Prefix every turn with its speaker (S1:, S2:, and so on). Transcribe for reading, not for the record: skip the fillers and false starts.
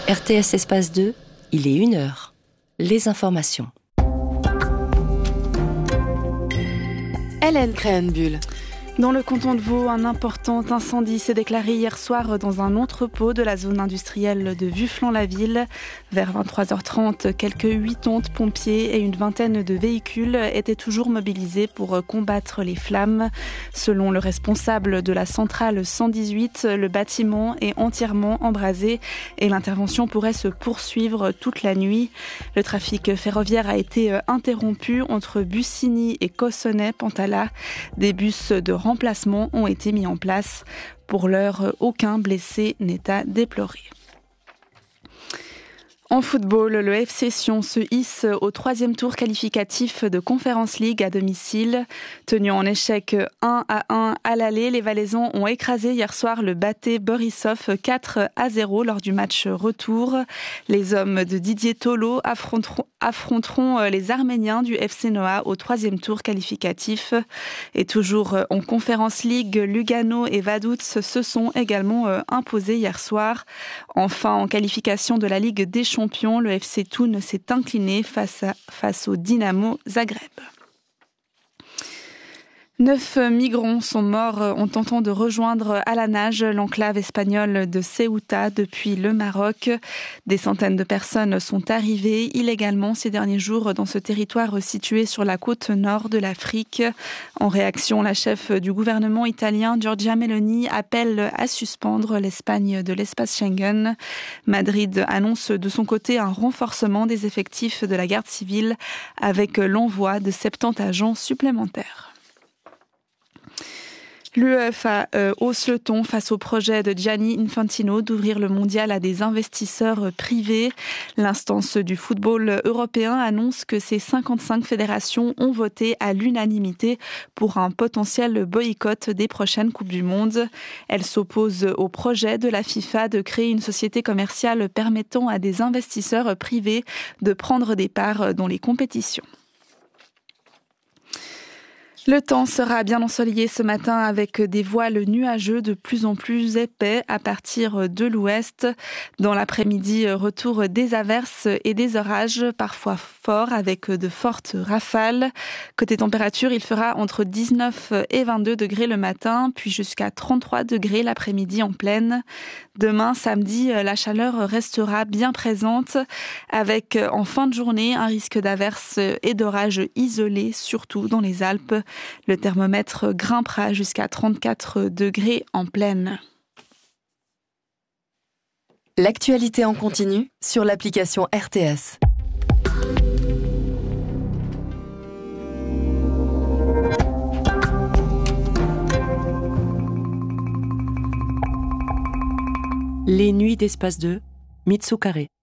S1: RTS Espace 2, il est 1h. Les informations.
S2: Hélène Créhenbuhl.
S3: Dans le canton de Vaud, un important incendie s'est déclaré hier soir dans un entrepôt de la zone industrielle de Vufflans-la-Ville. Vers 23h30, quelques 80 pompiers et une vingtaine de véhicules étaient toujours mobilisés pour combattre les flammes. Selon le responsable de la centrale 118, le bâtiment est entièrement embrasé et l'intervention pourrait se poursuivre toute la nuit. Le trafic ferroviaire a été interrompu entre Bussigny et Cossonay-Pantala. Des bus de remplacements ont été mis en place. Pour l'heure, aucun blessé n'est à déplorer. En football, le FC Sion se hisse au 3e tour qualificatif de Conference League à domicile. Tenu en échec 1-1 à l'aller, les Valaisans ont écrasé hier soir le Bate Borisov 4-0 lors du match retour. Les hommes de Didier Tolo affronteront les Arméniens du FC Noah au 3e tour qualificatif. Et toujours en Conference League, Lugano et Vaduz se sont également imposés hier soir. Enfin, en qualification de la Ligue des Champions, le FC Thun s'est incliné face au Dynamo Zagreb. 9 migrants sont morts en tentant de rejoindre à la nage l'enclave espagnole de Ceuta depuis le Maroc. Des centaines de personnes sont arrivées illégalement ces derniers jours dans ce territoire situé sur la côte nord de l'Afrique. En réaction, la chef du gouvernement italien, Giorgia Meloni, appelle à suspendre l'Espagne de l'espace Schengen. Madrid annonce de son côté un renforcement des effectifs de la garde civile avec l'envoi de 70 agents supplémentaires. L'UEFA hausse le ton face au projet de Gianni Infantino d'ouvrir le mondial à des investisseurs privés. L'instance du football européen annonce que ces 55 fédérations ont voté à l'unanimité pour un potentiel boycott des prochaines Coupes du Monde. Elle s'oppose au projet de la FIFA de créer une société commerciale permettant à des investisseurs privés de prendre des parts dans les compétitions. Le temps sera bien ensoleillé ce matin avec des voiles nuageux de plus en plus épais à partir de l'ouest. Dans l'après-midi, retour des averses et des orages, parfois forts avec de fortes rafales. Côté température, il fera entre 19 et 22 degrés le matin, puis jusqu'à 33 degrés l'après-midi en plaine. Demain, samedi, la chaleur restera bien présente avec en fin de journée un risque d'averses et d'orages isolés, surtout dans les Alpes. Le thermomètre grimpera jusqu'à 34 degrés en plaine.
S2: L'actualité en continu sur l'application RTS.
S1: Les nuits d'Espace 2, Mitsu Carré.